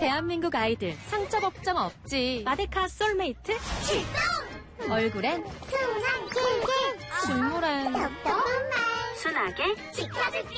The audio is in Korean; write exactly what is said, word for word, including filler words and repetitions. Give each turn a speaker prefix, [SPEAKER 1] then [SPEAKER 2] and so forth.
[SPEAKER 1] 대한민국 아이들 상처 걱정 없지. 마데카 솔메이트
[SPEAKER 2] 출동!
[SPEAKER 1] 얼굴엔
[SPEAKER 2] 순한 킬킬
[SPEAKER 1] 줄무란
[SPEAKER 2] 덕덕한 말
[SPEAKER 3] 순하게
[SPEAKER 2] 지켜줄게.